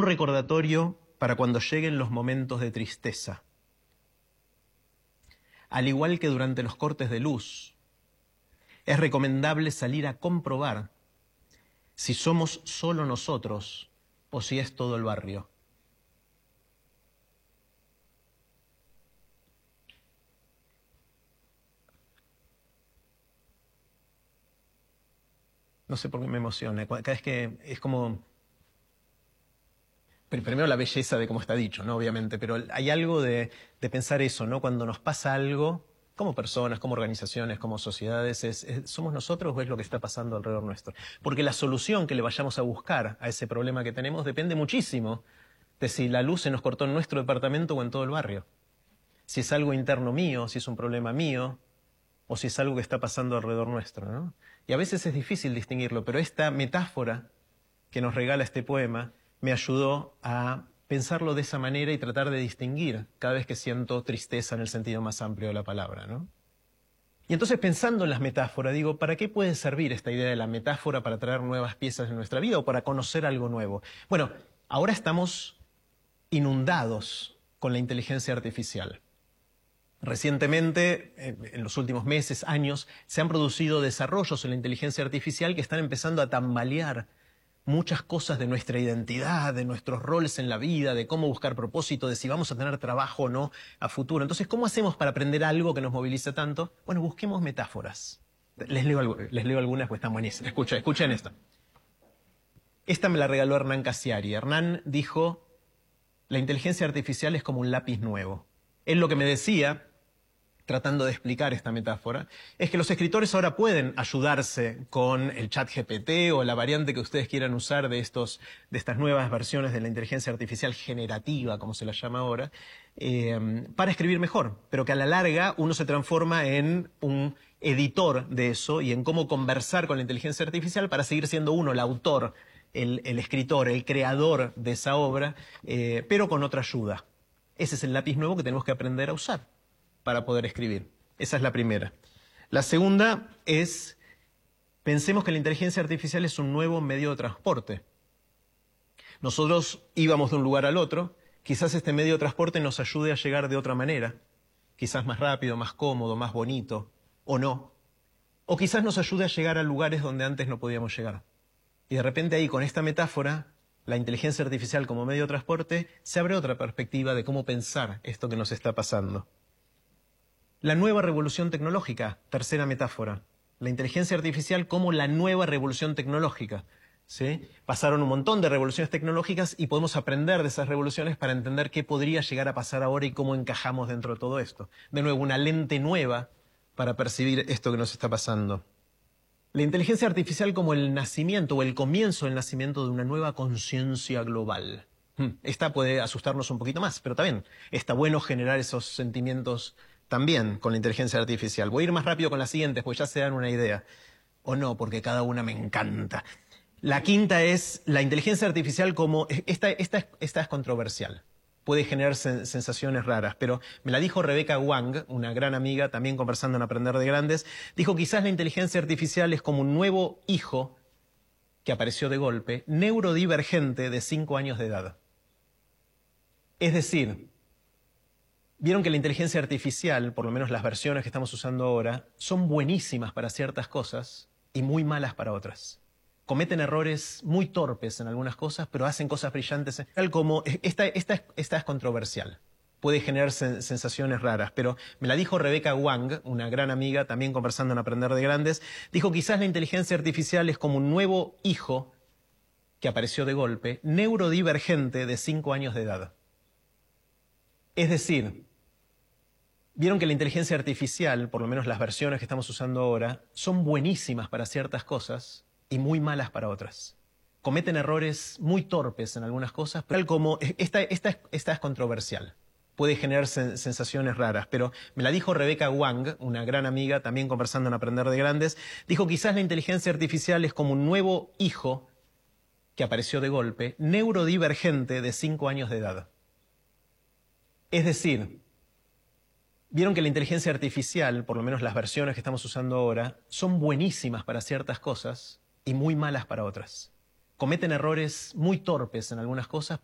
recordatorio para cuando lleguen los momentos de tristeza. Al igual que durante los cortes de luz, es recomendable salir a comprobar si somos solo nosotros o si es todo el barrio. No sé por qué me emociona. Cada vez que es como... Primero la belleza de cómo está dicho, ¿no? Obviamente, pero hay algo de pensar eso, ¿no? Cuando nos pasa algo, como personas, como organizaciones, como sociedades, ¿somos nosotros o es lo que está pasando alrededor nuestro? Porque la solución que le vayamos a buscar a ese problema que tenemos depende muchísimo de si la luz se nos cortó en nuestro departamento o en todo el barrio. Si es algo interno mío, si es un problema mío, o si es algo que está pasando alrededor nuestro, ¿no? Y a veces es difícil distinguirlo, pero esta metáfora que nos regala este poema me ayudó a pensarlo de esa manera y tratar de distinguir cada vez que siento tristeza en el sentido más amplio de la palabra, ¿no? Y entonces pensando en las metáforas, digo, ¿para qué puede servir esta idea de la metáfora para traer nuevas piezas en nuestra vida o para conocer algo nuevo? Bueno, ahora estamos inundados con la inteligencia artificial. Recientemente, en los últimos meses, años, se han producido desarrollos en la inteligencia artificial que están empezando a tambalear muchas cosas de nuestra identidad, de nuestros roles en la vida, de cómo buscar propósito, de si vamos a tener trabajo o no a futuro. Entonces, ¿cómo hacemos para aprender algo que nos moviliza tanto? Bueno, busquemos metáforas. Les leo algunas, pues están buenísimas. Escuchen esta. Esta me la regaló Hernán Cassiari. Hernán dijo, la inteligencia artificial es como un lápiz nuevo. Él lo que me decía, tratando de explicar esta metáfora, es que los escritores ahora pueden ayudarse con el ChatGPT o la variante que ustedes quieran usar de estas nuevas versiones de la inteligencia artificial generativa, como se la llama ahora, para escribir mejor, pero que a la larga uno se transforma en un editor de eso y en cómo conversar con la inteligencia artificial para seguir siendo uno el autor, el escritor, el creador de esa obra, pero con otra ayuda. Ese es el lápiz nuevo que tenemos que aprender a usar para poder escribir. Esa es la primera. La segunda es, pensemos que la inteligencia artificial es un nuevo medio de transporte. Nosotros íbamos de un lugar al otro, quizás este medio de transporte nos ayude a llegar de otra manera, quizás más rápido, más cómodo, más bonito, o no. O quizás nos ayude a llegar a lugares donde antes no podíamos llegar. Y de repente ahí, con esta metáfora, la inteligencia artificial como medio de transporte, se abre otra perspectiva de cómo pensar esto que nos está pasando. La nueva revolución tecnológica, tercera metáfora. La inteligencia artificial como la nueva revolución tecnológica, ¿sí? Pasaron un montón de revoluciones tecnológicas y podemos aprender de esas revoluciones para entender qué podría llegar a pasar ahora y cómo encajamos dentro de todo esto. De nuevo, una lente nueva para percibir esto que nos está pasando. La inteligencia artificial como el nacimiento o el comienzo del nacimiento de una nueva conciencia global. Esta puede asustarnos un poquito más, pero también está bueno generar esos sentimientos también con la inteligencia artificial. Voy a ir más rápido con las siguientes, pues ya se dan una idea. O no, porque cada una me encanta. La quinta es la inteligencia artificial como... Esta es controversial. Puede generar sensaciones raras, pero me la dijo Rebecca Wang, una gran amiga, también conversando en Aprender de Grandes. Dijo, quizás la inteligencia artificial es como un nuevo hijo que apareció de golpe, neurodivergente de 5 años de edad. Es decir, vieron que la inteligencia artificial, por lo menos las versiones que estamos usando ahora, son buenísimas para ciertas cosas y muy malas para otras. Cometen errores muy torpes en algunas cosas, pero hacen cosas brillantes. Tal como esta es controversial. Puede generar sensaciones raras, pero me la dijo Rebecca Wang, una gran amiga, también conversando en Aprender de Grandes. Dijo, quizás la inteligencia artificial es como un nuevo hijo que apareció de golpe, neurodivergente de 5 años de edad. Es decir, vieron que la inteligencia artificial, por lo menos las versiones que estamos usando ahora, son buenísimas para ciertas cosas y muy malas para otras. Cometen errores muy torpes en algunas cosas, pero tal como esta es controversial. Puede generar sensaciones raras, pero me la dijo Rebecca Wang, una gran amiga, también conversando en Aprender de Grandes. Dijo, quizás la inteligencia artificial es como un nuevo hijo que apareció de golpe, neurodivergente de 5 años de edad. Es decir, vieron que la inteligencia artificial, por lo menos las versiones que estamos usando ahora, son buenísimas para ciertas cosas y muy malas para otras. Cometen errores muy torpes en algunas cosas,